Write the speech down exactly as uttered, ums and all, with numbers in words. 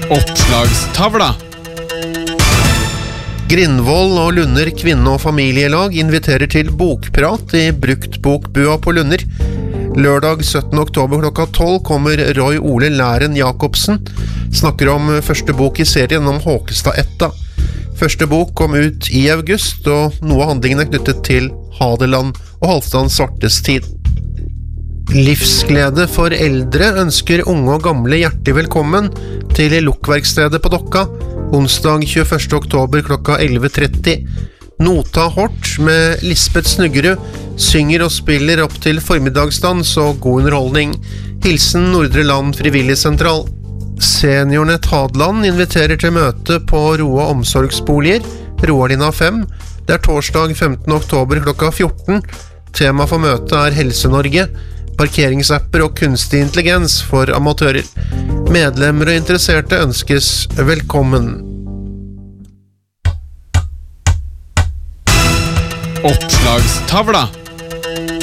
Oppslagstavla. Grindvoll og Lunder kvinne- og familielag inviterer til bokprat i Bruktbokbua på Lunder. Lørdag syttende oktober klokka tolv kommer Roy Ole Læren Jakobsen, snakker om første bok i serien om Håkestad-etta. Første bok kom ut i august, og noe av handlingen er knyttet til Hadeland og Halvdan Svartes tid. Livsglede for eldre ønsker unge og gamle hjertelig velkommen til Lokkverkstedet på Dokka, onsdag tjueførste oktober klokka elleve tretti. Nota Hort med Lisbeth Snuggerud synger og spiller opp til formiddagsdans og god underholdning. Hilsen Nordre Land Frivilligsentral. Seniornett Hadeland inviterer til møte på Roa omsorgsboliger, Roalina fem. Det er torsdag femtende oktober klokka fjorten. Tema for møtet er Helse-Norge, parkeringsapper og kunstig intelligens for amatører. Medlemmer og interesserte ønskes velkommen. Oppslagstavla.